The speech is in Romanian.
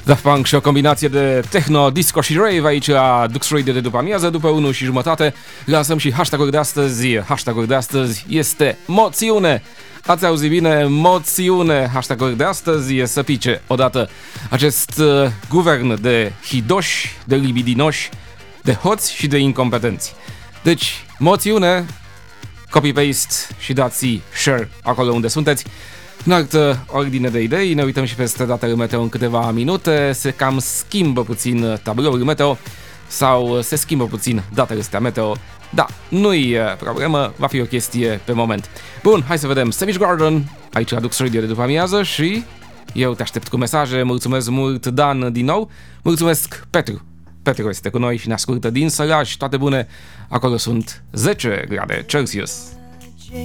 Daft Punk și o combinație de techno, disco și rave aici la Dux Radio de după amiază. După 1:30 lansăm și hashtag-ul de astăzi. Hashtag-ul de astăzi este moțiune. Ați auzit bine, moțiune. Hashtag-ul de astăzi e să pice odată acest guvern de hidoși, de libidinoși, de hoți și de incompetenți. Deci, moțiune, copy-paste și dați share acolo unde sunteți. În altă ordine de idei, ne uităm și peste datele meteo în câteva minute. Se cam schimbă puțin tabloul meteo sau se schimbă puțin datele astea meteo. Da, nu-i problemă, va fi o chestie pe moment. Bun, hai să vedem Savage Garden aici la Dux Radio de după amiază și eu te aștept cu mesaje. Mulțumesc mult, Dan, din nou. Mulțumesc, Petru. Petru este cu noi și ne ascultă din Săraș. Toate bune, acolo sunt 10 grade Celsius.